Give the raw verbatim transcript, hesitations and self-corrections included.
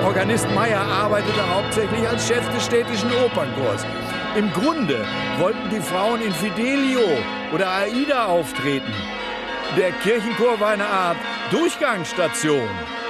Organist Meyer arbeitete hauptsächlich als Chef des städtischen Opernchors. Im Grunde wollten die Frauen in Fidelio oder Aida auftreten. Der Kirchenchor war eine Art Durchgangsstation.